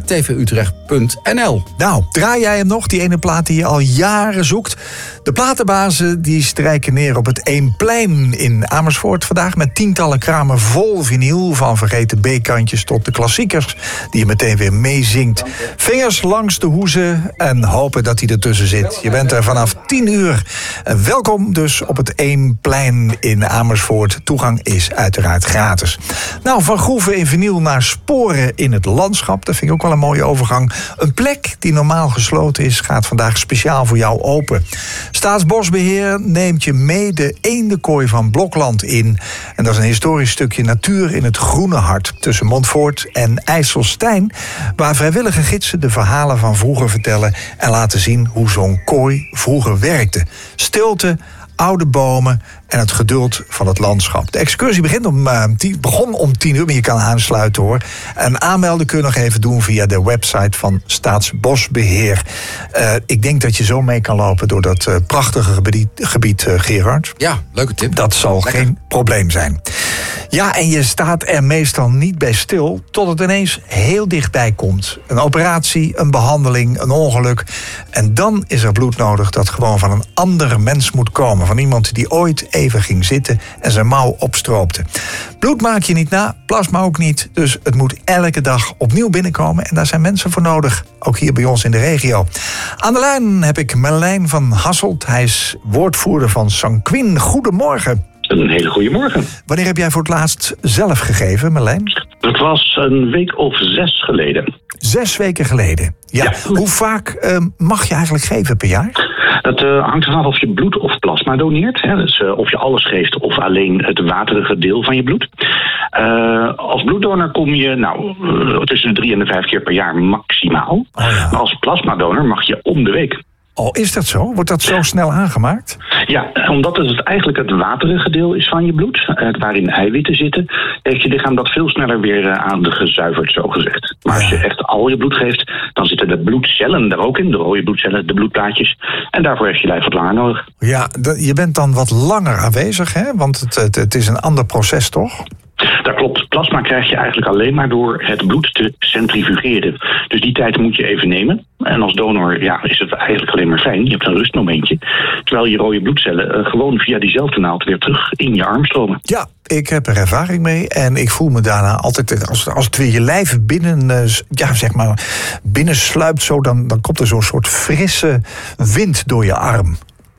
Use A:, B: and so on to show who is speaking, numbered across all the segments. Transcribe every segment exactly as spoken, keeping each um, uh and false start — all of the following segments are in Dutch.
A: t v utrecht punt n l.
B: Nou, draai jij hem nog, die ene plaat die je al jaren zoekt? De platenbazen die strijken neer op het Eemplein in Amersfoort vandaag met tientallen kramen vol vinyl, van vergeten B-kantjes tot de klassiekers die je meteen weer meezingt. Vingers langs de hoezen en hopen dat hij ertussen zit. Je bent er vanaf tien uur. Welkom dus op het Eemplein in Amersfoort. Toegang is uiteraard gratis. Nou, van groeven in vinyl naar sporen in het landschap. Dat vind ik ook wel een mooie overgang. Een plek die normaal gesloten is, gaat vandaag speciaal voor jou open. Staatsbosbeheer neemt je mee de eendenkooi van Blokland in. En dat is een historisch stukje natuur in het groene hart tussen Montfoort en IJsselstein, waar vrijwillige gidsen de verhalen van vroeger vertellen en laten zien hoe zo'n kooi vroeger werkte. Stilte, oude bomen en het geduld van het landschap. De excursie begint om, uh, tien, begon om tien uur, maar je kan aansluiten hoor. En aanmelden kun je nog even doen via de website van Staatsbosbeheer. Uh, ik denk dat je zo mee kan lopen door dat uh, prachtige gebied, gebied uh, Gerard.
A: Ja, leuke tip.
B: Dat zal
A: Lekker.
B: geen probleem zijn. Ja, en je staat er meestal niet bij stil tot het ineens heel dichtbij komt. Een operatie, een behandeling, een ongeluk. En dan is er bloed nodig dat gewoon van een andere mens moet komen. Van iemand die ooit even ging zitten en zijn mouw opstroopte. Bloed maak je niet na, plasma ook niet. Dus het moet elke dag opnieuw binnenkomen. En daar zijn mensen voor nodig, ook hier bij ons in de regio. Aan de lijn heb ik Merlijn van Hasselt. Hij is woordvoerder van Sanquin. Goedemorgen.
C: Een hele goede morgen.
B: Wanneer heb jij voor het laatst zelf gegeven, Merlijn?
C: Het was een week of zes geleden.
B: Zes weken geleden. Ja.
C: Ja.
B: Hoe vaak uh, mag je eigenlijk geven per jaar?
C: Dat uh, hangt ervan af of je bloed of plasma doneert. Hè. Dus uh, of je alles geeft of alleen het waterige deel van je bloed. Uh, als bloeddonor kom je nou, uh, tussen de drie en de vijf keer per jaar maximaal.
B: Oh ja.
C: Maar als plasmadonor mag je om de week.
B: Oh, is dat zo? Wordt dat zo snel aangemaakt?
C: Ja, omdat het eigenlijk het waterige deel is van je bloed, uh, waarin eiwitten zitten, heeft je lichaam dat veel sneller weer uh, aangezuiverd, zo gezegd. Maar als je echt al je bloed geeft, dan zitten de bloedcellen daar ook in, de rode bloedcellen, de bloedplaatjes. En daarvoor heeft je lijf wat langer nodig.
B: Ja, je bent dan wat langer aanwezig, hè? Want het, het, het is een ander proces, toch?
C: Dat klopt. Plasma krijg je eigenlijk alleen maar door het bloed te centrifugeren. Dus die tijd moet je even nemen. En als donor ja, is het eigenlijk alleen maar fijn. Je hebt een rustmomentje. Terwijl je rode bloedcellen uh, gewoon via diezelfde naald weer terug in je arm stromen.
B: Ja, ik heb er ervaring mee. En ik voel me daarna altijd, als, als het weer je lijf binnen, uh, ja, zeg maar, binnensluipt zo, dan, dan komt er zo'n soort frisse wind door je arm.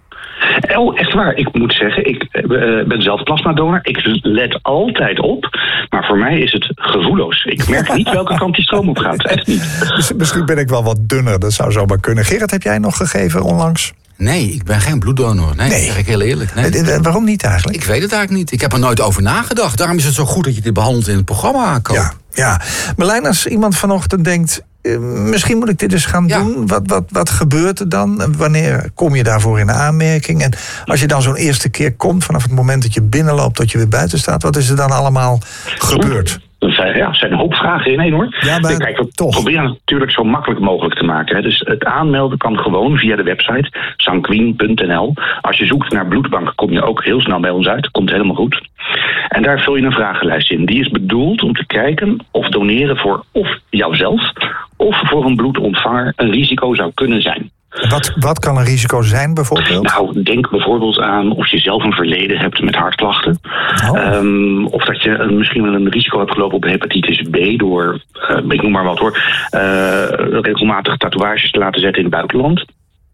C: Oh, echt waar. Ik moet zeggen, ik uh, ben zelf plasmadonor. Ik let altijd op. Maar voor mij is het gevoelloos. Ik merk niet welke kant die stroom op gaat. Echt niet.
B: Misschien ben ik wel wat dunner. Dat zou zomaar kunnen. Gerard, heb jij nog gegeven onlangs?
A: Nee, ik ben geen bloeddonor. Nee,
B: Nee.
A: dat zeg ik heel eerlijk. Nee.
B: Uh, waarom niet eigenlijk?
A: Ik weet het eigenlijk niet. Ik heb er nooit over nagedacht. Daarom is het zo goed dat je dit behandelt in het programma, Koop.
B: Ja, ja. Merlijn, als iemand vanochtend denkt, Uh, misschien moet ik dit eens gaan
A: Ja.
B: doen. Wat, wat, wat gebeurt er dan? Wanneer kom je daarvoor in aanmerking? En als je dan zo'n eerste keer komt, vanaf het moment dat je binnenloopt tot je weer buiten staat, wat is er dan allemaal gebeurd?
C: Ja, er zijn een hoop vragen in één hoor.
B: Ja, maar
C: Kijk, we
B: toch.
C: proberen het natuurlijk zo makkelijk mogelijk te maken. Hè. Dus het aanmelden kan gewoon via de website sanquin punt n l. Als je zoekt naar bloedbank kom je ook heel snel bij ons uit. Komt helemaal goed. En daar vul je een vragenlijst in. Die is bedoeld om te kijken of doneren voor of jouzelf of voor een bloedontvanger een risico zou kunnen zijn.
B: Wat, wat kan een risico zijn bijvoorbeeld?
C: Nou, denk bijvoorbeeld aan of je zelf een verleden hebt met hartklachten.
B: Oh.
C: Um, of dat je een, misschien wel een risico hebt gelopen op hepatitis B door, uh, ik noem maar wat hoor, uh, regelmatig tatoeages te laten zetten in het buitenland.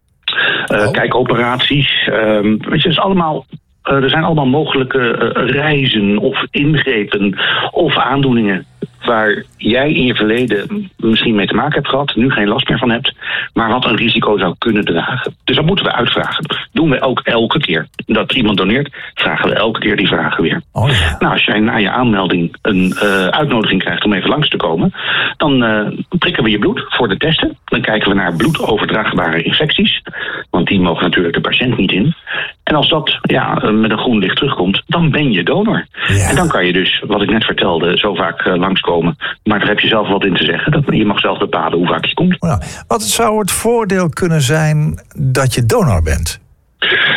C: Uh,
A: Oh.
C: Kijkoperaties. Um, weet je, dat is allemaal... Uh, er zijn allemaal mogelijke uh, reizen of ingrepen of aandoeningen waar jij in je verleden misschien mee te maken hebt gehad, nu geen last meer van hebt, maar wat een risico zou kunnen dragen. Dus dat moeten we uitvragen. Dat doen we ook elke keer. Dat iemand doneert, vragen we elke keer die vragen weer.
B: Oh ja.
C: Nou, als jij na je aanmelding een uh, uitnodiging krijgt om even langs te komen, dan uh, prikken we je bloed voor de testen. Dan kijken we naar bloedoverdraagbare infecties, want die mogen natuurlijk de patiënt niet in. En als dat ja, met een groen licht terugkomt, dan ben je donor.
B: Ja.
C: En dan kan je dus, wat ik net vertelde, zo vaak uh, langskomen. Maar daar heb je zelf wat in te zeggen. Dat, je mag zelf bepalen hoe vaak je komt.
B: Nou, wat zou het voordeel kunnen zijn dat je donor bent?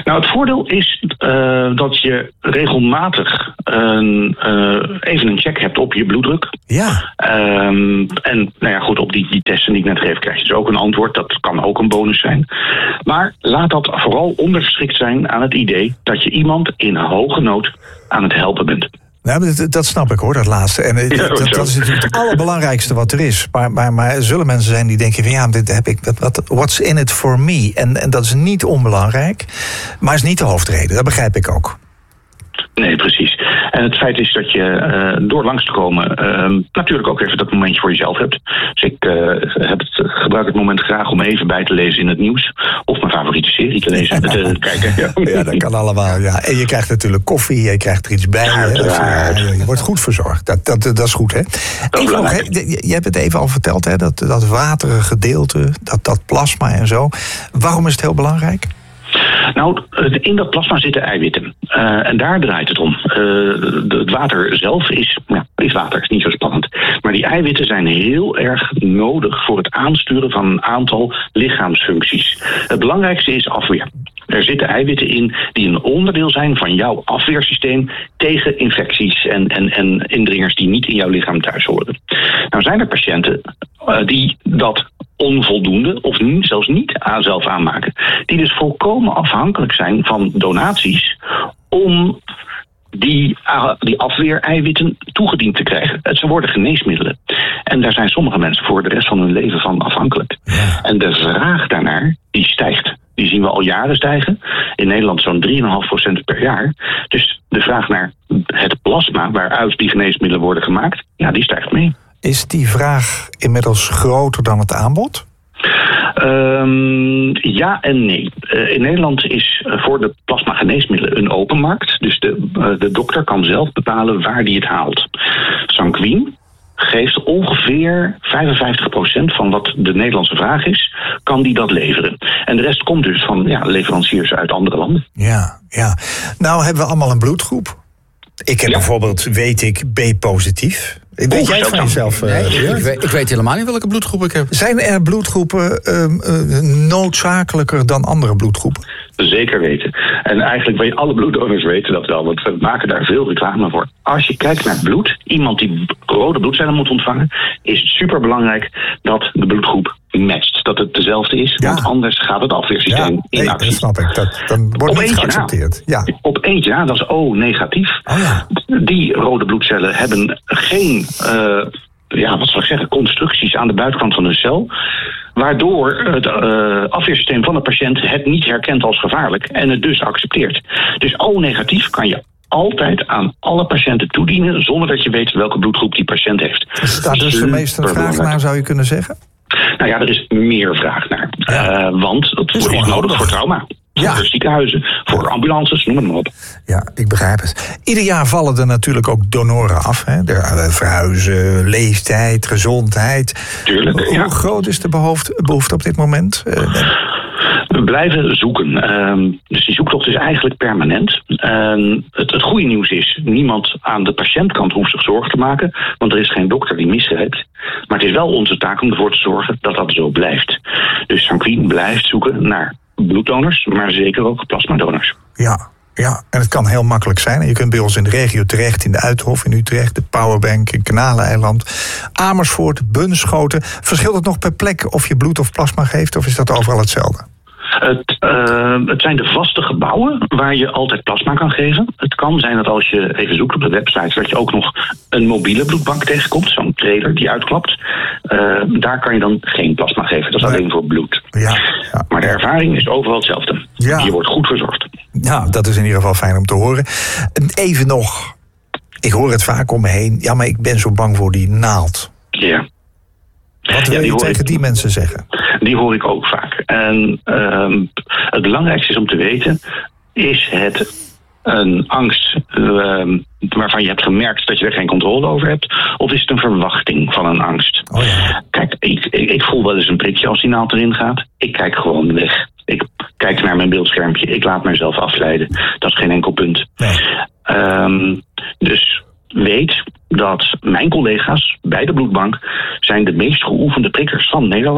C: Nou, het voordeel is uh, dat je regelmatig een, uh, even een check hebt op je bloeddruk.
B: Ja.
C: Um, en nou ja, goed, op die, die testen die ik net geef krijg je dus ook een antwoord. Dat kan ook een bonus zijn. Maar laat dat vooral ondergeschikt zijn aan het idee dat je iemand in hoge nood aan het helpen bent.
B: Nou, dat, dat snap ik hoor, dat laatste. En ja, dat, dat is natuurlijk het allerbelangrijkste wat er is. Maar, maar, maar er zullen mensen zijn die denken van ja, dit heb ik, wat, what's in it for me? En, en dat is niet onbelangrijk, maar is niet de hoofdreden. Dat begrijp ik ook.
C: Nee, precies. En het feit is dat je uh, door langs te komen uh, natuurlijk ook even dat momentje voor jezelf hebt. Dus ik uh, heb het, gebruik het moment graag om even bij te lezen in het nieuws. Of mijn favoriete serie te lezen en te kijken. Ja.
B: Ja, dat kan allemaal. Ja. En je krijgt natuurlijk koffie, je krijgt er iets bij. Ja, ja, je wordt goed verzorgd. Dat, dat, dat is goed, hè? Even nog, hè? Je hebt het even al verteld, hè? Dat, dat waterige gedeelte, dat, dat plasma en zo. Waarom is het heel belangrijk?
C: Nou, in dat plasma zitten eiwitten. Uh, en daar draait het om. Uh, het water zelf is, ja, is water, is niet zo spannend. Maar die eiwitten zijn heel erg nodig voor het aansturen van een aantal lichaamsfuncties. Het belangrijkste is afweer. Er zitten eiwitten in die een onderdeel zijn van jouw afweersysteem tegen infecties en, en, en indringers die niet in jouw lichaam thuis horen. Nou zijn er patiënten uh, die dat onvoldoende of niet, zelfs niet aan zelf aanmaken. Die dus volkomen afhankelijk zijn van donaties om die, uh, die afweereiwitten toegediend te krijgen. Ze worden geneesmiddelen. En daar zijn sommige mensen voor de rest van hun leven van afhankelijk. Ja. En de vraag daarnaar, die stijgt. Die zien we al jaren stijgen. In Nederland zo'n drie komma vijf procent per jaar. Dus de vraag naar het plasma waaruit die geneesmiddelen worden gemaakt, ja, die stijgt mee.
B: Is die vraag inmiddels groter dan het aanbod?
C: Um, ja en nee. Uh, in Nederland is uh, voor de plasmageneesmiddelen een open markt. Dus de, uh, de dokter kan zelf bepalen waar die het haalt. Sanquin geeft ongeveer vijfenvijftig procent van wat de Nederlandse vraag is, kan die dat leveren. En de rest komt dus van ja, leveranciers uit andere landen.
B: Ja, ja. Nou hebben we allemaal een bloedgroep. Ik heb ja. bijvoorbeeld, weet ik, B-positief. Weet
C: oh,
B: jij van jezelf? Uh,
A: nee, ik, weet, ik weet helemaal niet welke bloedgroep ik heb.
B: Zijn er bloedgroepen uh, uh, noodzakelijker dan andere bloedgroepen?
C: Zeker weten. En eigenlijk weet alle bloeddonors weten dat wel, want we maken daar veel reclame voor. Als je kijkt naar bloed, iemand die rode bloedcellen moet ontvangen, is het superbelangrijk dat de bloedgroep matcht. Dat het dezelfde is, ja. want anders gaat het afweersysteem ja, in
B: nee,
C: actie.
B: Dat snap ik. Dat, dan wordt niet geaccepteerd. Ja.
C: Op eentje na, dat is O-negatief.
B: Oh, ja.
C: Die rode bloedcellen hebben geen Uh, ja, wat zal ik zeggen, constructies aan de buitenkant van de cel, waardoor het uh, afweersysteem van de patiënt het niet herkent als gevaarlijk en het dus accepteert. Dus O-negatief kan je altijd aan alle patiënten toedienen zonder dat je weet welke bloedgroep die patiënt heeft.
B: Is daar dus de meeste vraag naar, zou je kunnen zeggen?
C: Nou ja, er is meer vraag naar. Ja. Uh, want het is, is nodig voor trauma. Voor ja. ziekenhuizen, voor ambulances, noem het maar op.
B: Ja, ik begrijp het. Ieder jaar vallen er natuurlijk ook donoren af. Hè? De verhuizen, leeftijd, gezondheid.
C: Tuurlijk,
B: Hoe
C: ja.
B: groot is de behoefte op dit moment?
C: We blijven zoeken. Um, dus die zoektocht is eigenlijk permanent. Um, het, het goede nieuws is, niemand aan de patiëntkant hoeft zich zorgen te maken, want er is geen dokter die misgrijpt. Maar het is wel onze taak om ervoor te zorgen dat dat zo blijft. Dus Sanquin blijft zoeken naar bloeddonors, maar zeker ook plasmadonors.
B: Ja, ja, en het kan heel makkelijk zijn. Je kunt bij ons in de regio terecht, in de Uithof in Utrecht, de Powerbank in Kanaleiland, Amersfoort, Bunschoten. Verschilt het nog per plek of je bloed of plasma geeft, of is dat overal hetzelfde?
C: Het, uh, het zijn de vaste gebouwen waar je altijd plasma kan geven. Het kan zijn dat als je even zoekt op de website, dat je ook nog een mobiele bloedbank tegenkomt. Zo'n trailer die uitklapt. Uh, daar kan je dan geen plasma geven. Dat is nee. alleen voor bloed.
B: Ja, ja.
C: Maar de ervaring is overal hetzelfde.
B: Ja.
C: Je wordt goed verzorgd.
B: Ja, dat is in ieder geval fijn om te horen. Even nog. Ik hoor het vaak om me heen. Ja, maar ik ben zo bang voor die naald.
C: Ja.
B: Wat wil
C: ja,
B: je tegen
C: ik,
B: die mensen zeggen?
C: Die hoor ik ook vaak. En uh, het belangrijkste is om te weten, is het een angst uh, waarvan je hebt gemerkt dat je er geen controle over hebt, of is het een verwachting van een angst?
B: Oh ja.
C: Kijk, ik, ik, ik voel wel eens een prikje als die naald erin gaat. Ik kijk gewoon weg. Ik kijk naar mijn beeldschermpje. Ik laat mezelf afleiden. Dat is geen enkel punt.
B: Nee.
C: Um, dus weet dat mijn collega's bij de bloedbank zijn de meest geoefende prikkers van Nederland.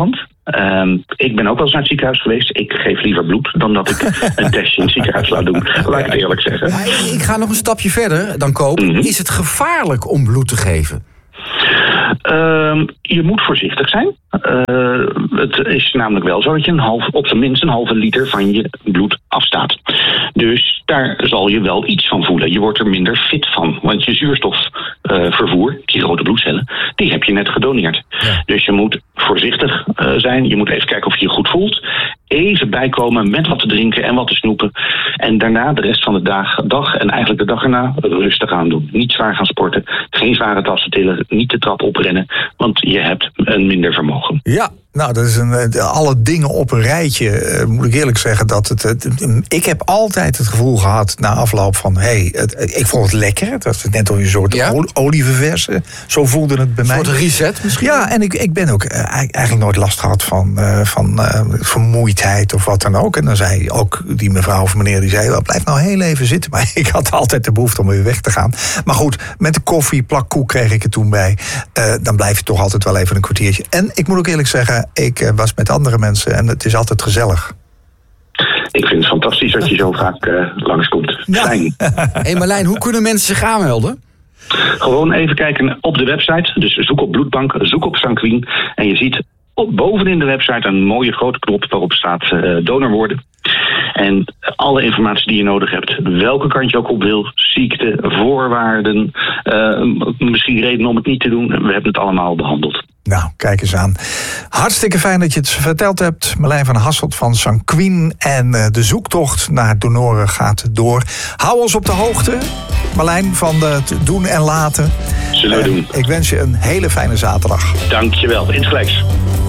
C: Um, ik ben ook wel eens naar het ziekenhuis geweest. Ik geef liever bloed dan dat ik een testje in het ziekenhuis laat doen. Laat ik het eerlijk zeggen.
A: Ja, ik ga nog een stapje verder dan Koop. Mm-hmm. Is het gevaarlijk om bloed te geven?
C: Uh, je moet voorzichtig zijn. Uh, het is namelijk wel zo dat je een half, op zijn minst een halve liter van je bloed afstaat. Dus daar zal je wel iets van voelen. Je wordt er minder fit van. Want je zuurstofvervoer, uh, die rode bloedcellen, die heb je net gedoneerd. Ja. Dus je moet voorzichtig uh, zijn. Je moet even kijken of je je goed voelt. Even bijkomen met wat te drinken en wat te snoepen. En daarna de rest van de dag, dag en eigenlijk de dag erna rustig aan doen. Niet zwaar gaan sporten. Geen zware tassen tillen. Niet de trap oprennen. Want je hebt een minder vermogen.
B: Ja, nou, dat is een, alle dingen op een rijtje. Uh, moet ik eerlijk zeggen dat het, het, het. Ik heb altijd het gevoel gehad na afloop van. Hé, hey, ik vond het lekker. Dat is net als een soort ja. olie verversen. Zo voelde het bij mij.
A: Een soort reset misschien?
B: Ja, en ik, ik ben ook uh, eigenlijk nooit last gehad van, uh, van uh, vermoeidheid of wat dan ook. En dan zei ook die mevrouw of meneer die zei: well, blijf nou heel even zitten. Maar ik had altijd de behoefte om weer weg te gaan. Maar goed, met de koffie, plak koek kreeg ik er toen bij. Uh, dan blijf je toch altijd wel even een kwartiertje. En ik moet ook eerlijk zeggen. Ik uh, was met andere mensen en het is altijd gezellig.
C: Ik vind het fantastisch dat je zo vaak uh, langskomt.
B: Ja.
C: Fijn.
A: Hé hey Marlijn, hoe kunnen mensen zich aanmelden?
C: Gewoon even kijken op de website. Dus zoek op bloedbank, zoek op Sanquin. En je ziet op, bovenin de website een mooie grote knop waarop staat uh, donor worden. En alle informatie die je nodig hebt, welke kant je ook op wil, ziekte, voorwaarden, uh, misschien redenen om het niet te doen. We hebben het allemaal behandeld.
B: Nou, kijk eens aan. Hartstikke fijn dat je het verteld hebt. Marlijn van Hasselt van Sanquin. En uh, de zoektocht naar donoren gaat door. Hou ons op de hoogte, Marlijn, van het doen en laten.
C: Zullen we uh, doen.
B: Ik wens je een hele fijne zaterdag.
C: Dankjewel, insgelijks.